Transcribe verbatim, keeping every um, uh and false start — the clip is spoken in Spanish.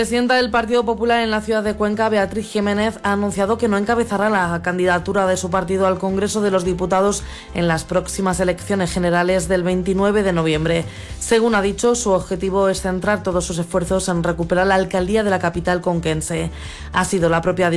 La presidenta del Partido Popular en la ciudad de Cuenca, Beatriz Jiménez, ha anunciado que no encabezará la candidatura de su partido al Congreso de los Diputados en las próximas elecciones generales del veintinueve de noviembre. Según ha dicho, su objetivo es centrar todos sus esfuerzos en recuperar la alcaldía de la capital conquense. Ha sido la propia